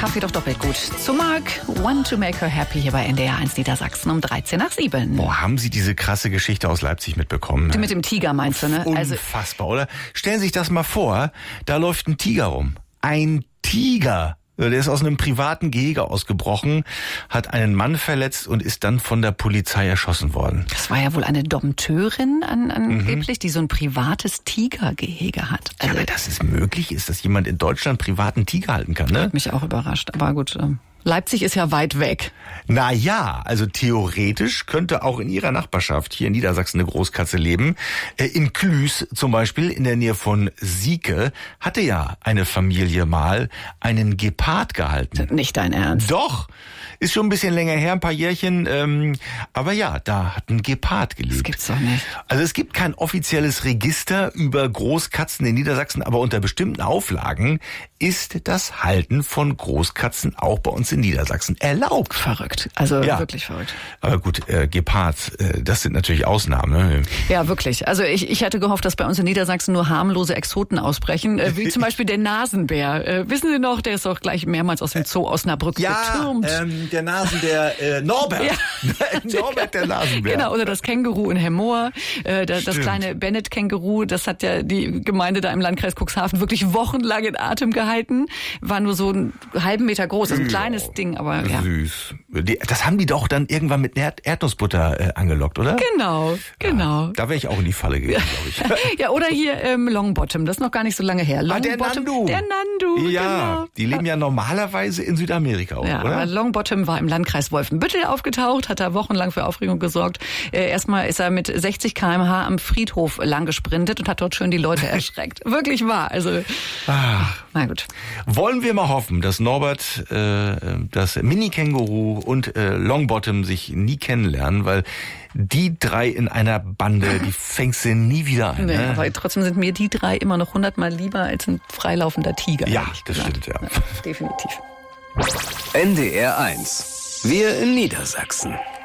Kaffee doch doppelt gut. Zu Mark, Want to Make Her Happy hier bei NDR 1 Niedersachsen um 7:13. Boah, haben Sie diese krasse Geschichte aus Leipzig mitbekommen? Die mit dem Tiger meinst du, ne? Unfassbar, oder? Stellen Sie sich das mal vor, da läuft ein Tiger rum. Ein Tiger! Der ist aus einem privaten Gehege ausgebrochen, hat einen Mann verletzt und ist dann von der Polizei erschossen worden. Das war ja wohl eine Dompteurin angeblich, die so ein privates Tigergehege hat. Also, ja, aber dass es möglich ist, dass jemand in Deutschland privaten Tiger halten kann, ne? Hat mich auch überrascht, aber gut. Leipzig ist ja weit weg. Na ja, also theoretisch könnte auch in Ihrer Nachbarschaft hier in Niedersachsen eine Großkatze leben. In Klüß zum Beispiel, in der Nähe von Sieke, hatte ja eine Familie mal einen Gepard gehalten. Nicht dein Ernst? Doch, ist schon ein bisschen länger her, ein paar Jährchen. Aber ja, da hat ein Gepard gelebt. Das gibt's doch nicht. Also es gibt kein offizielles Register über Großkatzen in Niedersachsen, aber unter bestimmten Auflagen ist das Halten von Großkatzen auch bei uns in Niedersachsen erlaubt. Verrückt, also ja, wirklich verrückt. Aber gut, Gepards, das sind natürlich Ausnahmen. Ne? Ja, wirklich. Also ich hatte gehofft, dass bei uns in Niedersachsen nur harmlose Exoten ausbrechen, wie zum Beispiel der Nasenbär. Wissen Sie noch, der ist doch gleich mehrmals aus dem Zoo Osnabrück getürmt. Der Nasenbär Norbert. Ja. Norbert der Nasenbär. Genau, oder das Känguru in Hemmoor, das kleine Bennett-Känguru, das hat ja die Gemeinde da im Landkreis Cuxhaven wirklich wochenlang in Atem gehalten. War nur so einen halben Meter groß, also ein kleines Ding, aber ja. Süß. Das haben die doch dann irgendwann mit Erdnussbutter angelockt, oder? Genau. Ja, da wäre ich auch in die Falle gegangen, glaube ich. Ja, oder hier Longbottom, das ist noch gar nicht so lange her. Der Nandu. Der Nandu, ja, genau. Die leben ja normalerweise in Südamerika auch, ja, oder? Aber Longbottom war im Landkreis Wolfenbüttel aufgetaucht, hat da wochenlang für Aufregung gesorgt. Erstmal ist er mit 60 km/h am Friedhof lang gesprintet und hat dort schön die Leute erschreckt. Wirklich wahr, also na gut. Wollen wir mal hoffen, dass Norbert, das Mini-Känguru und Longbottom sich nie kennenlernen, weil die drei in einer Bande, die fängst du nie wieder ein. Nee, ne? aber trotzdem sind mir die drei immer noch 100-mal lieber als ein freilaufender Tiger. Ja, das stimmt, ja. Definitiv. NDR 1. Wir in Niedersachsen.